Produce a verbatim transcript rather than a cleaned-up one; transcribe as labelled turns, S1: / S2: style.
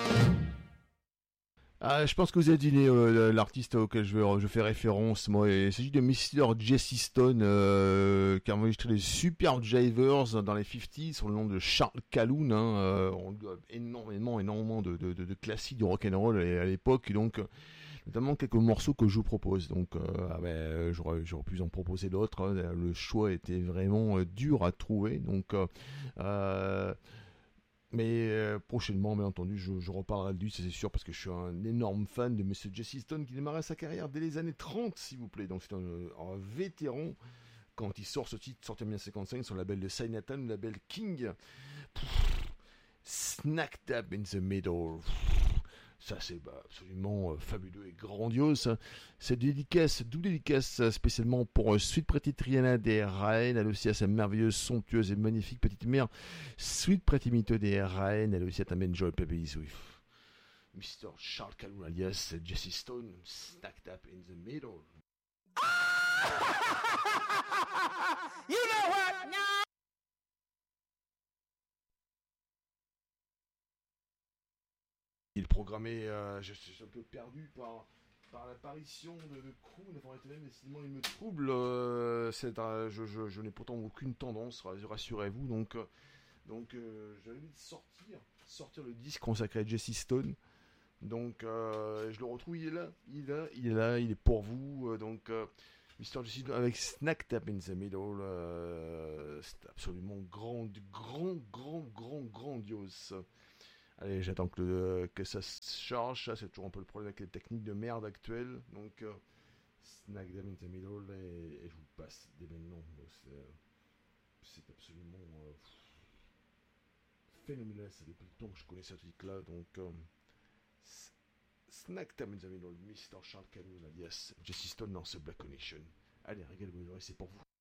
S1: Ah, je pense que vous avez deviné euh, l'artiste auquel je, veux- je fais référence. Moi, il s'agit de mister Jesse Stone, euh, qui a enregistré les Super Jivers dans les cinquante sur le nom de Charles Calhoun. Hein, euh, on lui doit énormément, énormément de, de, de, de classiques du rock'n'roll à l'époque, donc notamment quelques morceaux que je vous propose. Donc, euh, ah ben, j'aurais, j'aurais pu en proposer d'autres. Hein. Le choix était vraiment euh, dur à trouver. Donc, euh, euh, mais euh, prochainement, bien entendu, je, je reparlerai de lui, ça c'est sûr, parce que je suis un énorme fan de monsieur Jesse Stone qui démarrait sa carrière dès les années trente, s'il vous plaît. Donc c'est un, un vétéran quand il sort ce titre, sorti en dix-neuf cinquante-cinq sur le label de Sinatan, le label King. Pff, Snack Tap in the Middle. Ça, c'est bah, absolument euh, fabuleux et grandiose. Cette dédicace, d'où dédicace euh, spécialement pour euh, Sweet Pretty Triana des Raen, elle aussi à sa merveilleuse, somptueuse et magnifique petite mère, Sweet Pretty Mito des Raen, elle aussi à ta Joel Pebbles, oui. mister Charles Calhoun alias Jesse Stone, Snack Tap in the Middle.
S2: You know what? Now
S1: Il est programmé, euh, je suis un peu perdu par, par l'apparition de, de Crew, même décidément il me trouble. Euh, c'est, euh, je, je, je n'ai pourtant aucune tendance, rassurez-vous. Donc, euh, donc euh, j'avais envie de sortir, sortir le disque consacré à Jesse Stone. Donc euh, je le retrouve, il est là, il est là, il est là, il est pour vous. Euh, donc euh, mister Jesse Stone avec Snack Tap in the Middle, euh, c'est absolument grand, grand, grand, grand, grandiose. Allez, j'attends que, le- que ça se charge. Ça, c'est toujours un peu le problème avec les techniques de merde actuelles. Donc, euh, Snack Them in the Middle et, et je vous passe dès maintenant. C'est, euh, c'est absolument euh, phénoménal. Ça depuis le temps que je connais ce titre-là. Donc, euh, Snack Them in the Middle, mister Charles Calhoun alias Jesse Stone dans ce Black Connection. Allez, régalez-vous, c'est pour vous.